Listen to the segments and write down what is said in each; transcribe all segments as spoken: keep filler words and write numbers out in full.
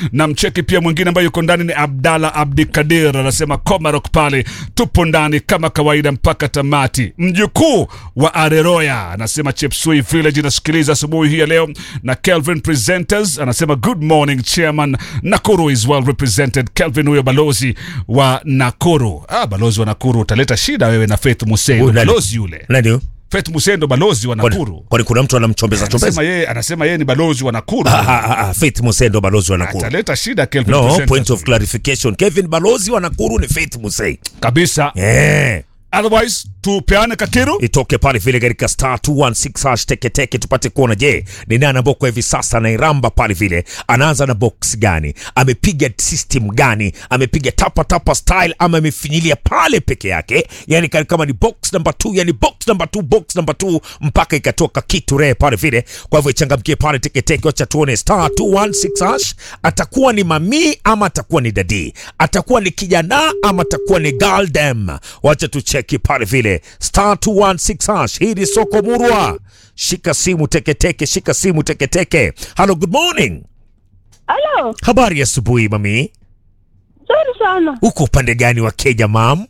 Na mcheki pia mwingine ambaye yuko ndani ni Abdalla Abdikadir, anasema Komarok pale tupo ndani kama kawaida mpaka tamati. Mjukuu wa Areroya anasema Chepsui Village inasikiliza asubuhi hii ya leo. Na Kelvin Presenters anasema good morning chairman, Nakuru is well represented. Kelvin huyo balozi wa Nakuru. Ah, balozi wa Nakuru utaleta shida wewe na Faith Musendo. Balozi yule. Nani? Faith Musendo balozi wa Nakuru. Kwani kuna mtu anamchombeza chombeza? Anasema yeye anasema yeye ni balozi wa Nakuru. Ah, ah, ah, Faith Musendo balozi wa Nakuru. Ataleta shida Kelvin No, Presenters. point of clarification. Kevin balozi wa Nakuru ni Faith Musei. Kabisa. Eh. Otherwise tupeane Kakiru itoke pale vile katika star two one six hash teke teke tupate kuona je ni nani ambaye kwa hivi sasa anairamba pale vile. Anaanza na box gani, amepiga system gani, amepiga tapa tapa style ama amefinyilia pale peke yake, yani kama ni box number two, yani box number two, box number two mpaka ikatoka kitu re pale vile. Kwa hivyo changamkie pale teke teke, acha tuone star two one six hash. Atakuwa ni mami ama atakuwa ni dadi, atakuwa ni kijana ama atakuwa ni girl dem, wacha tucheki pale vile. Star two one six hash. Hii ni soko murwa. Shika simu teke teke, shika simu teke teke. Hello, good morning. Hello. Habari ya asubuhi mami. Sorry sana. Uko upande gani wa Kenya mam?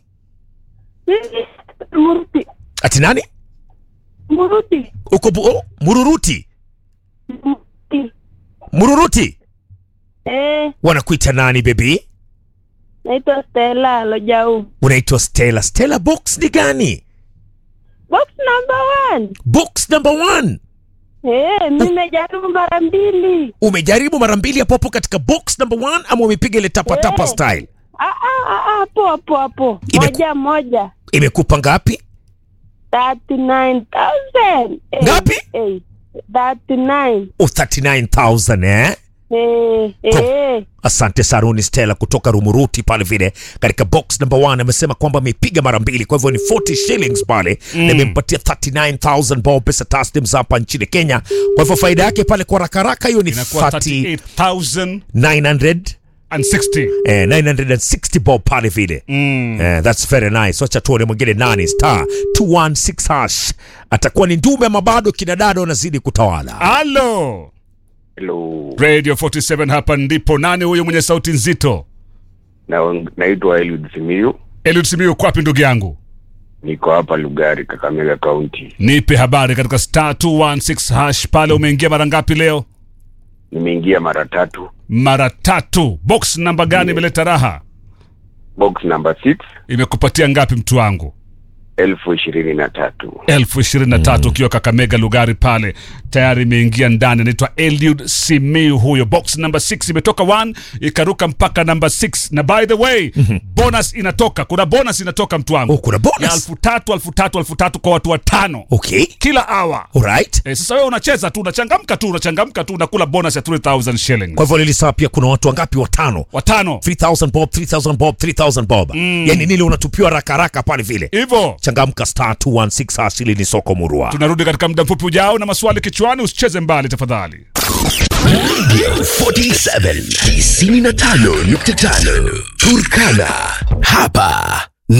Muruti. Ati nani? Muruti. Uko bu- oh, Mururuti. Muruti. Mururuti. Eh, Wanakuita nani baby? naitwa Stella Lojau. Unaitwa Stella. Stella, box ni gani? Box number one. Box number one. Eh, nimejaribu mara mbili. Umejaribu mara mbili hapo hapo katika box number one ama umepiga ile tapa tapa Eh. style? Ah ah ah ah, hapo hapo hapo. Imeku- Moja moja. Imekupa ngapi? thirty-nine thousand. Eh, Ngapi? Eh, thirty-nine. Oh, thirty-nine thousand eh? Eh, eh. Asante Saruni Stella kutoka Rumuruti pale vile katika box number one. Amesema kwamba amepiga mara mbili, kwa hivyo ni forty shillings pale mm. na imempatia thirty-nine thousand bob pesa taslim za hapa nchini Kenya. Kwa hivyo faida yake pale kwa haraka haraka hiyo ni inakuwa thirty-eight thousand nine hundred sixty. Eh, nine hundred sixty bob pale vile mm. eh, that's very nice. Wacha tuone mwingine nani. Star two one six hash. Atakuwa ni ndume ama bado kina dada wanazidi kutawala? Hello. Hello. Radio forty-seven hapa ndipo. Nani huyo mwenye sauti nzito? Na naitwa Eliud Simiyu. Eliud Simiyu, kwapi ndugu yangu? Niko hapa Lugari, Kakamega County. Nipe habari katika star two one six hash pale. Umeingia mara ngapi leo? Nimeingia mara tatu. Mara tatu. Box namba gani imeleta raha? Box number six. Imekupatia ngapi mtu wangu? Elfu ishirini na tatu. Elfu ishirini na tatu ukiwa Kakamega Lugari pale. Tayari imeingia ndani. Anaitwa Eliud Simiyu huyo. Box number six imetoka one ikaruka mpaka number six. Na by the way mm-hmm. bonus inatoka. Kuna bonus inatoka mtu wangu. Oh, kuna bonus? Ya elfu tatu, elfu tatu, elfu tatu kwa watu watano. Okay. Kila hour. Alright. Eh, sasa wewe unacheza tu, unachangamka tu, unachangamka tu, unakula bonus ya three thousand shillings. Kwa hivyo lilisaa pia kuna watu wangapi? Watano. Watano. three thousand bob, three thousand bob, three thousand bob. Mm. Yani nili unatupiwa raka raka pale vile. Hivyo. Changamka star two one six hash. Ili ni soko murwa. Tunarudi katika muda mfupi ujao na maswali kichwani. Usicheze mbali tafadhali. Radio forty-seven tisini na tano nukta tano Turkana. Hapa